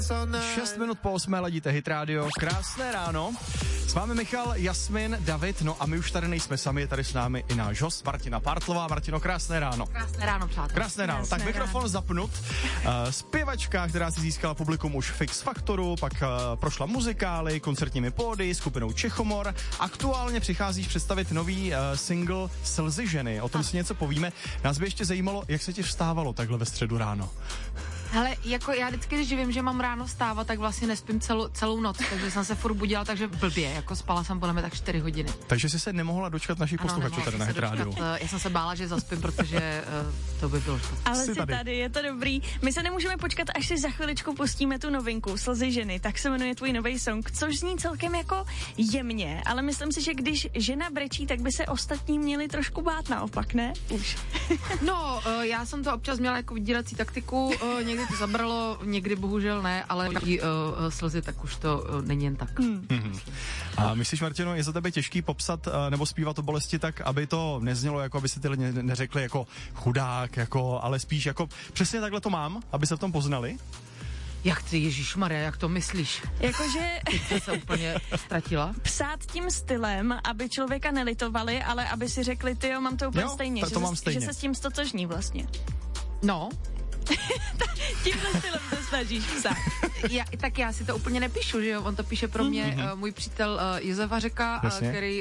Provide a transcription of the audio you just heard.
6 minut po 8 ladíte Hit Radio. Krásné ráno. S vámi Michal, Jasmin, David, no a my už tady nejsme sami, je tady s námi i náš host Martina Partlová. Martino, krásné ráno. Krásné ráno, přátelé. Krásné ráno. Tak mikrofon zapnut. Zpěvačka, která si získala publikum už v X Faktoru, pak prošla muzikály, koncertními pódy, skupinou Čechomor. Aktuálně přicházíš představit nový single Slzy ženy. O tom si něco povíme. Nás by ještě zajímalo, jak se ti vstávalo takhle ve středu ráno. Hele, jako já vždycky, když vím, že mám ráno vstávat, tak vlastně nespím celou noc, takže jsem se furt budila, takže blbě, jako spala jsem podle mě tak 4 hodiny. Takže jsi se nemohla dočkat našich posluchačů tady na Hit Radio. Já jsem se bála, že zaspím, protože to by bylo špatné. Ale jsi tady, je to dobrý. My se nemůžeme počkat, až si za chviličku pustíme tu novinku Slzy ženy, tak se jmenuje tvůj nový song, což zní celkem jako jemně, ale myslím si, že když žena brečí, tak by se ostatní měli trošku bát naopak, ne? Už. No, já jsem to občas měla jako vydírací taktiku, někdy to zabralo, někdy bohužel ne, ale slzy, tak už to není jen tak. A myslíš, Martino, je za tebe těžký popsat nebo zpívat o bolesti tak, aby to neznělo, jako aby si ty lidi neřekli jako chudák, jako, ale spíš jako přesně takhle to mám, aby se v tom poznali? Jak ty, ježišmarja, jak to myslíš? Jakože... Ty se úplně ztratila. Psát tím stylem, aby člověka nelitovali, ale aby si řekli, tyjo, mám to úplně stejně, že se s tím stotožní vlastně. No. Tímhle stylem se snažíš psát. Tak já si to úplně nepíšu, že jo, on to píše pro mě můj přítel Josef Vařeka, který